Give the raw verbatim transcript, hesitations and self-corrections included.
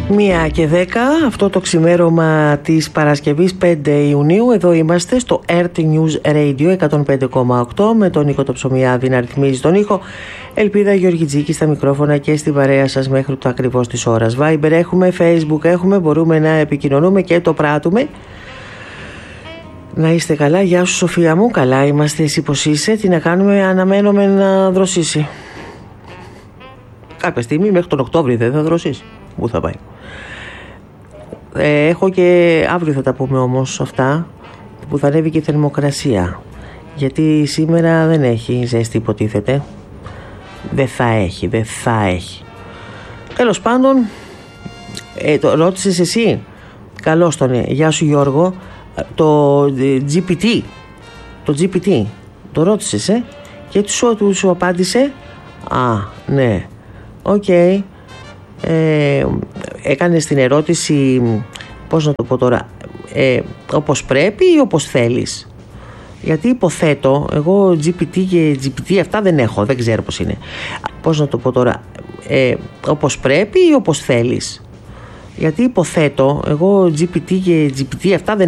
Μία και δέκα, αυτό το ξημέρωμα της Παρασκευής πέντε Ιουνίου. Εδώ είμαστε στο αρ τι News Radio εκατόν πέντε κόμμα οκτώ με τον Νίκο το Ψωμιάδη να ρυθμίζει τον ήχο. Ελπίδα Γεωργιτζίκη στα μικρόφωνα και στην παρέα σας μέχρι το ακριβώς της ώρας. Viber έχουμε, Facebook έχουμε, μπορούμε να επικοινωνούμε και το πράττουμε. Να είστε καλά, γεια σου Σοφία μου, καλά είμαστε, εσύ πως είσαι, τι να κάνουμε, αναμένουμε να δροσίσει. Κάποια στιγμή μέχρι τον Οκτώβρη δεν θα δροσίσει, πού θα πάει. Ε, έχω και αύριο θα τα πούμε όμως αυτά, που θα ανέβει και η θερμοκρασία, γιατί σήμερα δεν έχει ζέστη υποτίθεται. Δεν θα έχει, δεν θα έχει. Τέλος πάντων, ε, το ρώτησες εσύ, καλώς τον, ε, γεια σου Γιώργο. Το τζι πι τι, το τζι πι τι το ρώτησες, ε? Και του σου, του σου απάντησε. Α, ναι, οκ, okay. ε, Έκανες την ερώτηση, πώς να το πω τώρα, ε, όπως πρέπει ή όπως θέλεις? Γιατί υποθέτω, εγώ τζι πι τι και τζι πι τι αυτά δεν έχω, δεν ξέρω πώς είναι. Πώς να το πω τώρα, ε, όπως πρέπει ή όπως θέλεις? Γιατί υποθέτω, εγώ τζι πι τι και τζι πι τι αυτά δεν